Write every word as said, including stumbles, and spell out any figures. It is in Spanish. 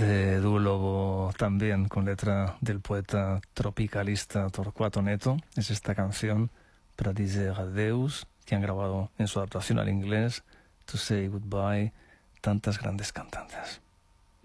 de Dúo Lobo también, con letra del poeta tropicalista Torquato Neto. Es esta canción para dizer adeus, que han grabado en su adaptación al inglés, To Say Goodbye, tantas grandes cantantes.